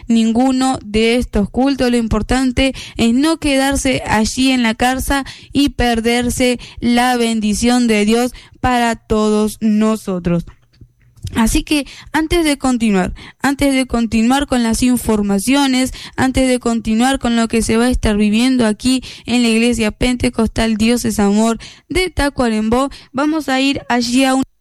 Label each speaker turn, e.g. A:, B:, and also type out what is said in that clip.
A: ninguno de estos cultos. Lo importante es no quedarse allí en la casa y perderse la bendición de Dios para todos nosotros. Así que antes de continuar con las informaciones, antes de continuar con lo que se va a estar viviendo aquí en la Iglesia Pentecostal Dios es Amor de Tacuarembó, vamos a ir allí a un